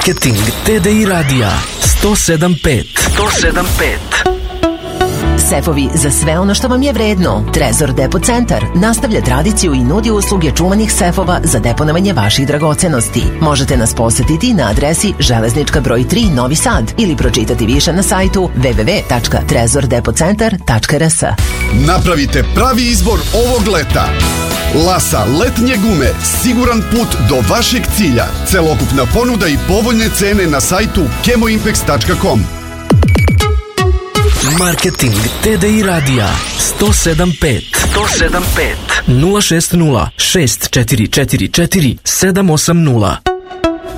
Marketing TDI radija 107.5. Sefovi za sve ono što vam je vredno. Trezor Depot Centar nastavlja tradiciju i nudi usluge čuvanih sefova za deponovanje vaših dragocenosti. Možete nas posetiti na adresi Železnička broj 3 Novi Sad ili pročitati više na sajtu www.trezordepotcentar.rs. Napravite pravi izbor ovog leta. Lasa letnje gume, siguran put do vašeg cilja. Celokupna ponuda i povoljne cene na sajtu kemoimpex.com. Marketing TDI radija 107.5 060 644 780.